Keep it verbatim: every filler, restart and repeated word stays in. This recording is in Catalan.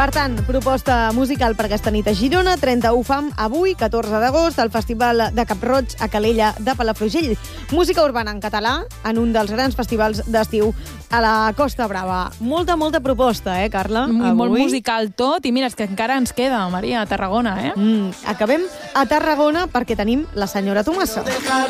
Per tant, proposta musical per aquesta nit a Girona, trenta-u Fam avui, catorze d'agost, al Festival de Cap-roig a Calella de Palafrugell. Música urbana en català, en un dels grans festivals d'estiu a la Costa Brava. Molta, molta proposta, eh, Carla? Avui. Molt musical tot, i mira, és que encara ens queda, Maria, a Tarragona, eh? Mm, acabem a Tarragona perquè tenim la senyora Tomassa.